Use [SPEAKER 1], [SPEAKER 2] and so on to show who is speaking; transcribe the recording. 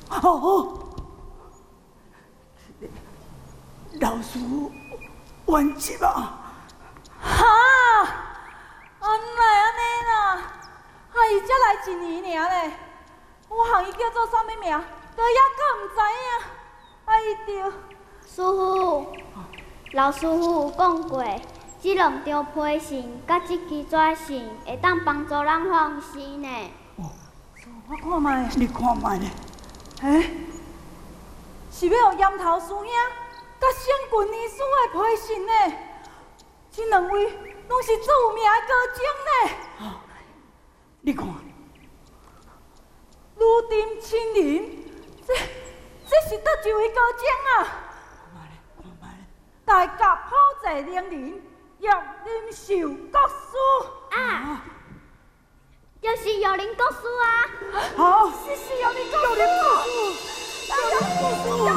[SPEAKER 1] 哦，老师冤屈啊！
[SPEAKER 2] 哈，原来安尼啦！伊才来一年尔咧，我喊伊叫做啥物名，都还阁唔知影。伊着
[SPEAKER 3] 师傅，老师傅有讲过，这2张批信甲这支纸信会当帮助人放心呢。
[SPEAKER 1] 哦，
[SPEAKER 2] 我看卖，
[SPEAKER 1] 你看卖呢？
[SPEAKER 2] 是要有岩头师兄甲圣群医师的批信呢。这2位拢是最有名的高僧呢。
[SPEAKER 1] 你看，
[SPEAKER 2] 女丁亲临，这是倒一位高僧啊？
[SPEAKER 1] 看卖咧，
[SPEAKER 2] 大甲普济灵灵，玉林寿国师
[SPEAKER 3] 啊，就是玉林国师啊！
[SPEAKER 1] 好，
[SPEAKER 3] 是。